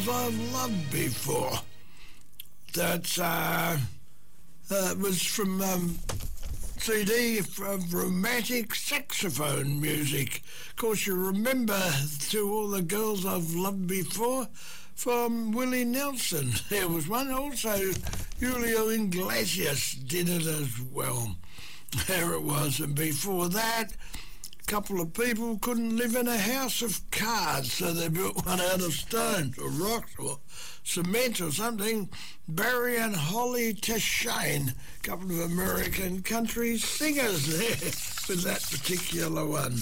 I've loved before. That was from CD of romantic saxophone music. Of course, you remember To All the Girls I've Loved Before from Willie Nelson. There was one also, Julio Iglesias did it as well. There it was. And before that, a couple of people couldn't live in a house of cards, so they built one out of stones or rocks or cement or something. Barry and Holly Tashane, a couple of American country singers there with that particular one.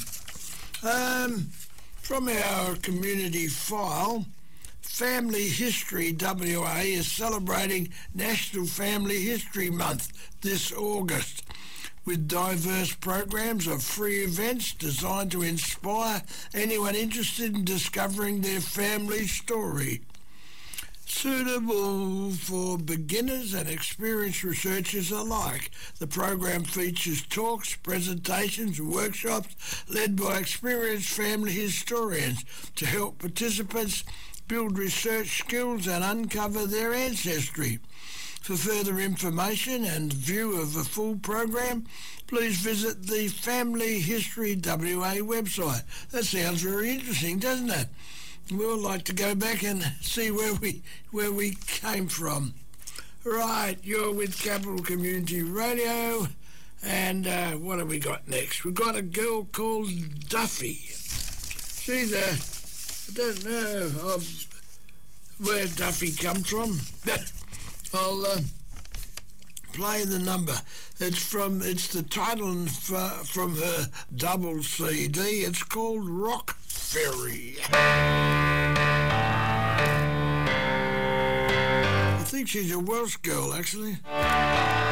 From our community file, Family History WA is celebrating National Family History Month this August, with diverse programs of free events designed to inspire anyone interested in discovering their family story. Suitable for beginners and experienced researchers alike, the program features talks, presentations and workshops led by experienced family historians to help participants build research skills and uncover their ancestry. For further information and view of the full program, please visit the Family History WA website. That sounds very interesting, doesn't it? We would like to go back and see where we came from. Right, you're with Capital Community Radio, and what have we got next? We've got a girl called Duffy. She's I don't know where Duffy comes from. I'll play the number. It's the title from her double CD. It's called Rock Ferry. I think she's a Welsh girl, actually.